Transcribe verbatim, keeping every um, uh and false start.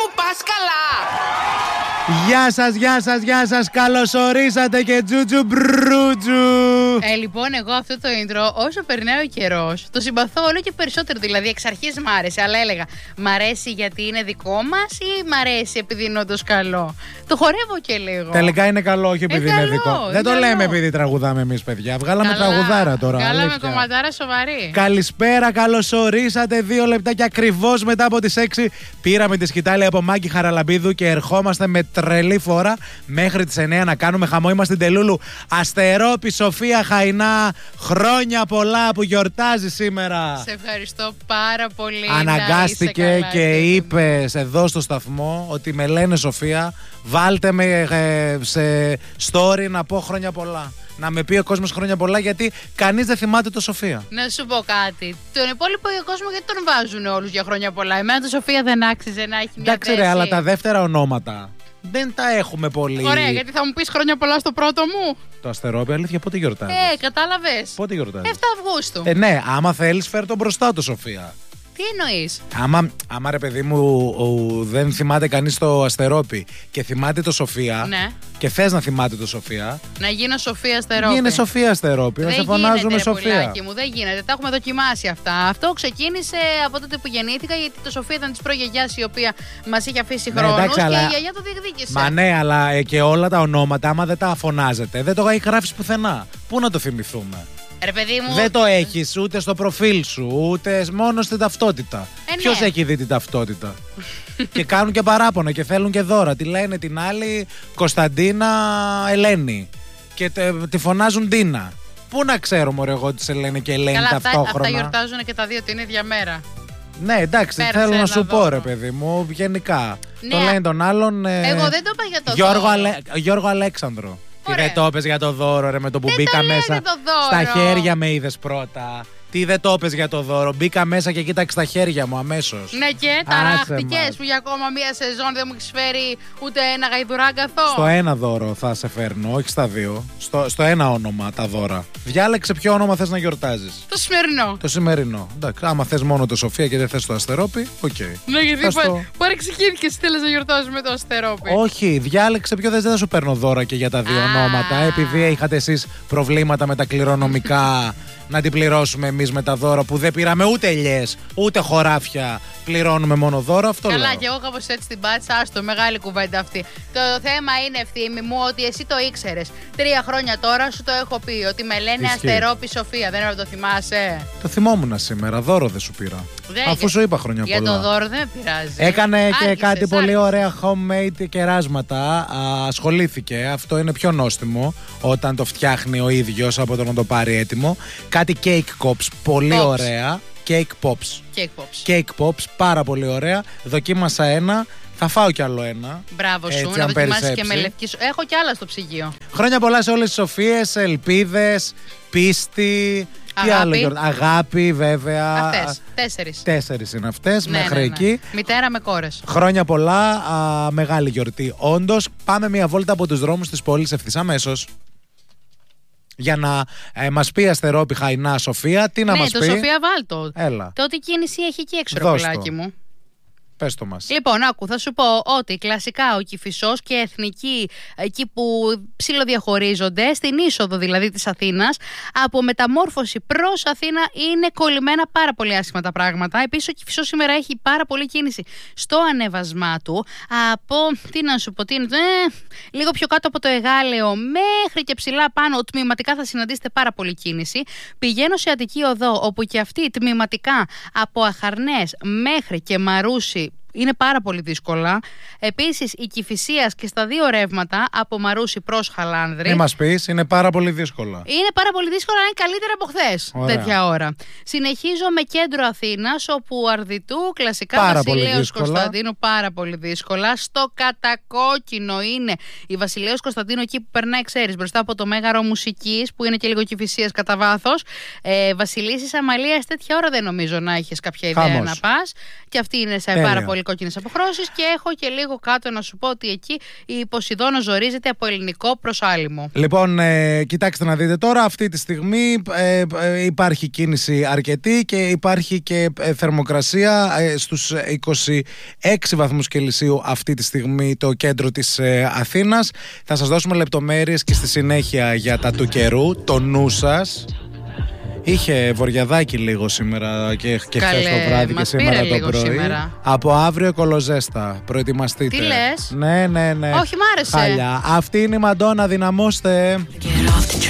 πας καλά? Γεια σας, γεια σας, γεια σας. Καλωσορίσατε και τζούτζου μπρούτζου. Ε, λοιπόν, εγώ αυτό το intro, όσο περνάει ο καιρός, το συμπαθώ όλο και περισσότερο. Δηλαδή, εξ αρχής μ' άρεσε, αλλά έλεγα, μ' αρέσει γιατί είναι δικό μας ή μ' αρέσει επειδή είναι όντως καλό? Το χορεύω και λίγο. Τελικά είναι καλό, όχι επειδή ε, είναι καλό, δικό. Δεν το καλό. λέμε επειδή τραγουδάμε εμείς, παιδιά. Βγάλαμε Καλά, τραγουδάρα τώρα. βγάλαμε αλήθεια. κομματάρα σοβαρή. Καλησπέρα, καλωσορίσατε. Δύο λεπτάκια ακριβώς μετά από τις έξι. Πήραμε τη σκητάλη από Μάκη Χαραλαμπίδου και ερχόμαστε με τρελή φορά μέχρι τις εννιά να κάνουμε χαμό. Είμαστε στην Τελούλου. Αστερόπη, Σοφία Χαϊνά. Χρόνια πολλά που γιορτάζει σήμερα. Σε ευχαριστώ πάρα πολύ. Αναγκάστηκε καλά, και είπε εδώ στο σταθμό ότι με λένε Σοφία, βάλτε με ε, σε story να πω χρόνια πολλά. Να με πει ο κόσμος χρόνια πολλά, γιατί κανείς δεν θυμάται το Σοφία. Να σου πω κάτι. Τον υπόλοιπο κόσμο γιατί τον βάζουν όλους για χρόνια πολλά? Εμένα το Σοφία δεν άξιζε να έχει μια Εντάξει, ρε, θέση. αλλά τα δεύτερα ονόματα δεν τα έχουμε πολύ. Ωραία, γιατί θα μου πεις χρόνια πολλά στο πρώτο μου. Το Αστερόπη, αλήθεια, πότε γιορτάζει? Ε, κατάλαβες. Πότε γιορτάζει? εφτά Αυγούστου. Ε, ναι, άμα θέλεις, φέρ τον μπροστά το Σοφία. Τι εννοείς? Άμα, άμα ρε παιδί μου, ο, ο, δεν θυμάται κανείς το Αστερόπη και θυμάται το Σοφία. Ναι. Και θες να θυμάται το Σοφία. Να γίνω Σοφία Αστερόπη. Γίνε Σοφία Αστερόπη. Να σε φωνάζουμε γίνεται, ρε, Σοφία. πουλάκι μου, δεν γίνεται. Τα έχουμε δοκιμάσει αυτά. Αυτό ξεκίνησε από τότε που γεννήθηκα, γιατί το Σοφία ήταν της προγιαγιάς η οποία μας είχε αφήσει Ναι, χρόνους εντάξει, και αλλά... η γιαγιά το διεκδίκησε. Μα ναι, αλλά ε, και όλα τα ονόματα, άμα δεν τα φωνάζετε, δεν το έχει γράψει πουθενά. Πού να το θυμηθούμε? Ρε παιδί μου. Δεν το έχεις ούτε στο προφίλ σου, ούτε μόνο στην ταυτότητα. Ε, ναι. Ποιος έχει δει την ταυτότητα? Και κάνουν και παράπονα και θέλουν και δώρα. Τη λένε την άλλη Κωνσταντίνα Ελένη. Και τε, τη φωνάζουν Ντίνα. Πού να ξέρω, μωρέ, εγώ τη σε λένε και Ελένη Καλά, αυτά, ταυτόχρονα. αυτά γιορτάζουν και τα δύο την ίδια μέρα. Ναι, εντάξει, Πέρασε θέλω να ένα σου πω, δώρο. ρε παιδί μου, γενικά. Ναι, Το λένε τον άλλον. Ε, Εγώ δεν το είπα για το Γιώργο, δώρο. Ale... Γιώργο Αλέξανδρο. Τι Ωραία. δεν το είπες για το δώρο, ρε, με το που Δεν μπήκα το λέω μέσα. για το δώρο. Στα χέρια με είδες πρώτα. Τι δεν το είπες για το δώρο? Μπήκα μέσα και κοίταξε τα χέρια μου αμέσως. Ναι, και Άσε ταράχτηκες μας. που για ακόμα μία σεζόν δεν μου έχεις φέρει ούτε ένα γαϊδουράγκαθο. Στο ένα δώρο θα σε φέρνω, όχι στα δύο. Στο, στο ένα όνομα τα δώρα. Διάλεξε ποιο όνομα θες να γιορτάζεις. Το σημερινό. Το σημερινό. Εντάξει, άμα θες μόνο το Σοφία και δεν θες το Αστερόπη, οκ. Okay. Ναι, γιατί Θα στο- πα- παρεξηγήθηκες, θέλεις να γιορτάζεις με το Αστερόπη. Όχι, διάλεξε ποιο θες, δεν θα σου παίρνω δώρα και για τα δύο Α. ονόματα. Επειδή είχατε εσείς προβλήματα με τα κληρονομικά, να την πληρώσουμε εμείς με τα δώρα που δεν πήραμε ούτε ελιές, ούτε χωράφια. Πληρώνουμε μόνο δώρο, αυτό Καλά, λέω. και εγώ κάπως έτσι την πάτησα. Άστο, μεγάλη κουβέντα αυτή. Το θέμα είναι, Ευθύμη μου, ότι εσύ το ήξερες. Τρία χρόνια τώρα σου το έχω πει ότι με λένε Ισχύει. Αστερόπη Σοφία. Δεν το θυμάσαι? Το θυμόμουν σήμερα, δώρο δεν σου πήρα. Δεν- Αφού σου είπα χρόνια Για πολλά. το δώρο δεν με πειράζει. Έκανε και Άρχισες, κάτι πολύ άρχισες. ωραία homemade κεράσματα. Α, ασχολήθηκε. Αυτό είναι πιο νόστιμο όταν το φτιάχνει ο ίδιος από το να το πάρει έτοιμο. Κάτι cake pops, πολύ Pops. ωραία. Cake pops. Cake pops. Cake pops, πάρα πολύ ωραία. Δοκίμασα ένα. Θα φάω κι άλλο ένα. Μπράβο σου, Έτσι, να αν δοκιμάσεις και περισσέψει. με λευκή σου. Έχω κι άλλα στο ψυγείο. Χρόνια πολλά σε όλες τις Σοφίες, ελπίδες, πίστη. Τι Αγάπη. άλλο γιορτά- Αγάπη, βέβαια. Αυτές. Τέσσερις. Τέσσερις είναι αυτές, Ναι, μέχρι ναι, ναι. εκεί. Μητέρα με κόρες. Χρόνια πολλά, α, μεγάλη γιορτή. Όντως, πάμε μια βόλτα από τους δρόμους της πόλης ευθύς αμέσως. Για να ε, μας πει Αστερόπη Χαϊνά Σοφία, τι να Ναι, μας το πει. Σοφία βάλτο. Έλα, Το τι κίνηση έχει εκεί έξω, ρε Δώσ' το. πουλάκι μου. πες το μας. Λοιπόν, άκου, θα σου πω ότι κλασικά ο Κηφισός και Εθνική, εκεί που ψιλοδιαχωρίζονται, στην είσοδο δηλαδή της Αθήνας, από μεταμόρφωση προς Αθήνα είναι κολλημένα πάρα πολύ άσχημα τα πράγματα. Επίσης, ο Κηφισός σήμερα έχει πάρα πολύ κίνηση στο ανέβασμά του. Από, τι να σου πω, τι είναι, ε, λίγο πιο κάτω από το Εγάλεο μέχρι και ψηλά πάνω, τμηματικά θα συναντήσετε πάρα πολύ κίνηση. Πηγαίνω σε Αττική Οδό, όπου και αυτή τμηματικά από Αχαρνές μέχρι και Μαρούσι είναι πάρα πολύ δύσκολα. Επίσης, η Κηφισίας και στα δύο ρεύματα από Μαρούσι προς Χαλάνδρη. Μη μας πεις, είναι πάρα πολύ δύσκολα. Είναι πάρα πολύ δύσκολο, αλλά είναι καλύτερα από χθες Ωραία. τέτοια ώρα. Συνεχίζω με κέντρο Αθήνας, όπου Αρδιτού, κλασικά Πάρα πολύ Βασιλέως δύσκολα. Κωνσταντίνου, πάρα πολύ δύσκολα. Στο κατακόκκινο είναι η Βασιλέως Κωνσταντίνου, εκεί που περνάει, ξέρεις, μπροστά από το Μέγαρο Μουσικής, που είναι και λίγο Κηφισίας κατά βάθος. Ε, Βασιλίσσης Αμαλίας, τέτοια ώρα δεν νομίζω να έχεις κάποια ιδέα Χαμός. να πας. Και αυτή είναι σε Τέλεια. πάρα πολύ πολύ κόκκινες αποχρώσεις και έχω και λίγο κάτω να σου πω ότι εκεί η Ποσειδώνα ζορίζεται από ελληνικό προς άλυμο. Λοιπόν, ε, κοιτάξτε να δείτε τώρα, αυτή τη στιγμή ε, ε, υπάρχει κίνηση αρκετή και υπάρχει και ε, θερμοκρασία ε, στους είκοσι έξι βαθμούς Κελσίου αυτή τη στιγμή το κέντρο της ε, Αθήνας. Θα σας δώσουμε λεπτομέρειες και στη συνέχεια για τα του καιρού, το νου σας. Είχε βοριαδάκι λίγο σήμερα και, και χθες το βράδυ και σήμερα το πρωί. Σήμερα. Από αύριο κολοζέστα. Προετοιμαστείτε. Τι λες? Ναι, ναι, ναι. Όχι, μ' άρεσε. Χάλια. Αυτή είναι η Μαντόνα, δυναμώστε.